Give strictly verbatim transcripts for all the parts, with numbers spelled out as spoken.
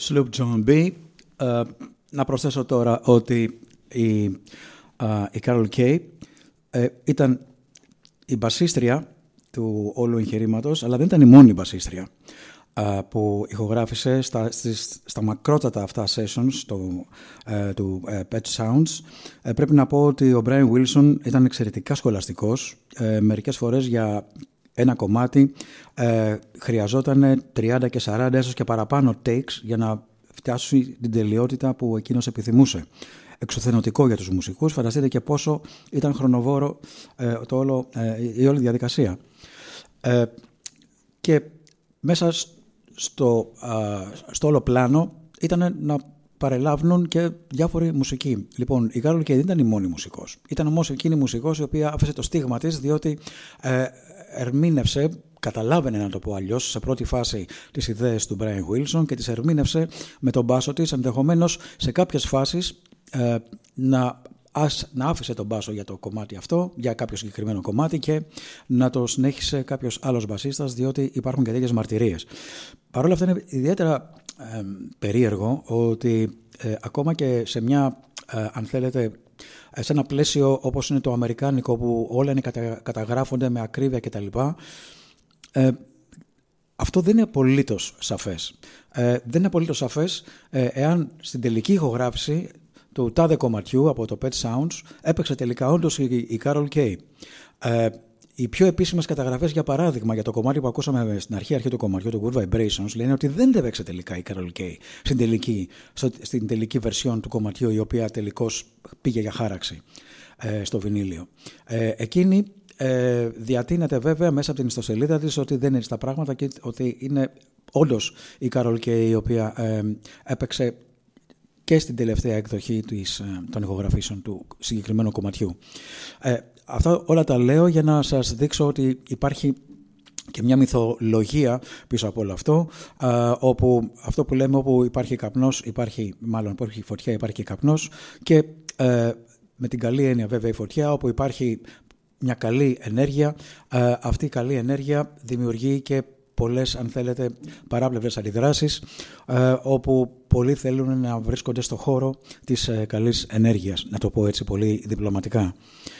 Sloop John B. Uh, να προσθέσω τώρα ότι η, uh, η Carol Kaye uh, ήταν η μπασίστρια του όλου εγχειρήματος, αλλά δεν ήταν η μόνη μπασίστρια uh, που ηχογράφησε στα, στις, στα μακρότατα αυτά sessions του, uh, του uh, Pet Sounds. Uh, πρέπει να πω ότι ο Brian Wilson ήταν εξαιρετικά σχολαστικός. Uh, μερικές φορές για ένα κομμάτι uh, χρειαζόταν τριάντα και σαράντα ίσως και παραπάνω takes για να φτάσει την τελειότητα που εκείνος επιθυμούσε. Εξουθενωτικό για τους μουσικούς. Φανταστείτε και πόσο ήταν χρονοβόρο ε, το όλο, ε, η όλη διαδικασία. Ε, και μέσα στο, ε, στο όλο πλάνο ήταν να παρελάβουν και διάφοροι μουσικοί. Λοιπόν, η Carol Kaye δεν ήταν η μόνη μουσικός. Ήταν όμως εκείνη η μουσικός η οποία άφησε το στίγμα της, διότι ε, ερμήνευσε, καταλάβαινε να το πω αλλιώς, σε πρώτη φάση τις ιδέες του Brian Wilson και τις ερμήνευσε με τον μπάσο της, ενδεχομένως σε κάποιες φάσεις ε, να, ας, να άφησε τον μπάσο για το κομμάτι αυτό, για κάποιο συγκεκριμένο κομμάτι και να το συνέχισε κάποιος άλλος μπασίστας, διότι υπάρχουν και τέτοιες μαρτυρίες. Παρ' όλα αυτά είναι ιδιαίτερα ε, περίεργο ότι ε, ακόμα και σε μια, ε, αν θέλετε, σε ένα πλαίσιο όπως είναι το αμερικάνικο που όλα είναι κατα, καταγράφονται με ακρίβεια κτλ. Ε, αυτό δεν είναι απολύτως σαφές. Ε, δεν είναι απολύτως σαφές ε, εάν στην τελική ηχογράφηση του τάδε κομματιού από το Pet Sounds έπαιξε τελικά όντως η, η Carol Kaye. Ε, οι πιο επίσημες καταγραφές, για παράδειγμα, για το κομμάτι που ακούσαμε στην αρχή, αρχή του κομματιού, το Good Vibrations, λένε ότι δεν έπαιξε τελικά η Carol Kaye στην τελική, στο, στην τελική version του κομματιού, η οποία τελικώς πήγε για χάραξη ε, στο βινίλιο. Ε, εκείνη ε, διατείνεται βέβαια μέσα από την ιστοσελίδα της ότι δεν είναι στα πράγματα και ότι είναι όντως η Carol Kaye η οποία ε, έπαιξε και στην τελευταία εκδοχή της, των ηχογραφήσεων του συγκεκριμένου κομματιού. Ε, αυτά όλα τα λέω για να σας δείξω ότι υπάρχει και μια μυθολογία πίσω από όλο αυτό, α, όπου αυτό που λέμε όπου υπάρχει καπνός, υπάρχει, μάλλον υπάρχει φωτιά, υπάρχει και καπνός και ε, με την καλή έννοια βέβαια η φωτιά, όπου υπάρχει μια καλή ενέργεια, ε, αυτή η καλή ενέργεια δημιουργεί και πολλές, αν θέλετε, παράπλευρες αντιδράσεις, ε, όπου πολλοί θέλουν να βρίσκονται στο χώρο της ε, καλής ενέργειας, να το πω έτσι πολύ διπλωματικά.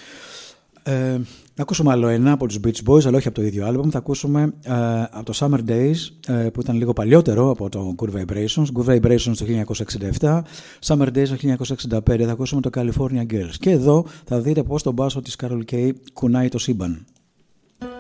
Ε, να ακούσουμε άλλο ένα από τους Beach Boys, αλλά όχι από το ίδιο άλμπομ. Θα ακούσουμε ε, από το Summer Days, ε, που ήταν λίγο παλιότερο από το Good Vibrations. Good Vibrations το χίλια εννιακόσια εξήντα επτά, Summer Days το χίλια εννιακόσια εξήντα πέντε. Θα ακούσουμε το California Girls. Και εδώ θα δείτε πώς το μπάσο της Carol Kaye κουνάει το σύμπαν.